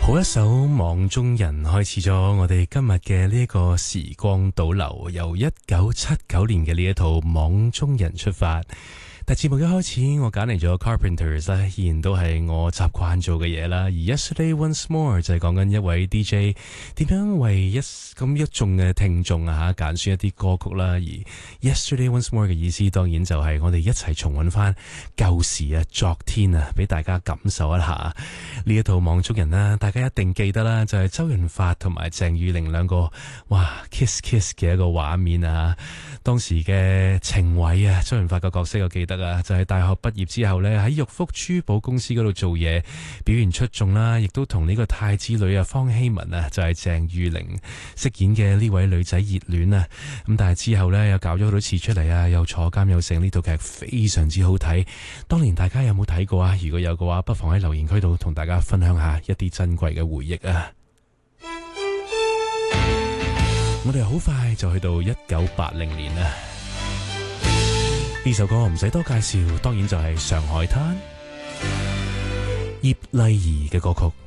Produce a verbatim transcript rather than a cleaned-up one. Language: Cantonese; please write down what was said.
好一首網中人開始咗我哋今日嘅呢一個時光倒流，由一九七九年嘅呢一套網中人出發。但節目一開始我揀嚟咗 Carpenters 咧，依然都係我習慣做嘅嘢啦。而 Yesterday Once More 就係講緊一位 D J 點樣為一咁一眾嘅聽眾啊吓揀選一啲歌曲啦。而 Yesterday Once More 嘅意思當然就係我哋一齊重溫翻舊時啊、昨天啊，俾大家感受一下呢一套網中人啦。大家一定記得啦，就係周潤發同埋鄭裕玲兩個哇 kiss kiss 嘅一個畫面啊。當時嘅程偉啊，周潤發個角色我記得啊，就係大學畢業之後呢，喺玉福珠寶公司嗰度做嘢，表現出眾啦，亦都同呢個太子女啊方希文啊，就係鄭裕玲飾演嘅呢位女仔熱戀啊。咁但係之後呢，又搞咗好多次出嚟啊，又坐監又成，呢套劇非常之好睇。當年大家有冇睇過啊？如果有嘅話，不妨喺留言區度同大家分享下一啲珍貴嘅回憶啊！我哋好快就去到一九八零年啦。呢首歌唔使多介紹，當然就係《上海灘》，葉麗儀嘅歌曲。